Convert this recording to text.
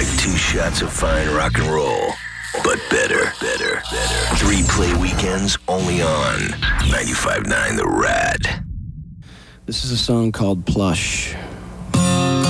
Like 2 shots of fine rock and roll, but better. 3 play weekends only on 95.9 The Rad. This is a song called Plush.